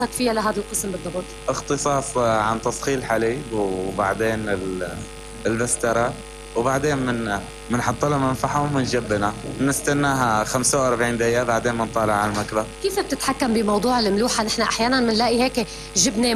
فيها لهذا القسم بالضبط؟ اختصاص عن تسخين الحليب، وبعدين البسترة، وبعدين بنحط لها من فحم وبنجبنها، بنستناها 45 دقيقة، بعدين بنطلع على المكبة. كيف بتتحكم بموضوع الملوحة؟ نحن أحيانا بنلاقي هيك جبنة